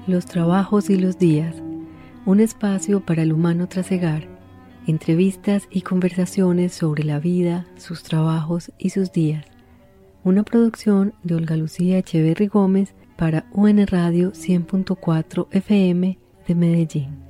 Los trabajos y los días, un espacio para el humano trasegar, entrevistas y conversaciones sobre la vida, sus trabajos y sus días. Una producción de Olga Lucía Echeverry Gómez para UN Radio 100.4 FM de Medellín.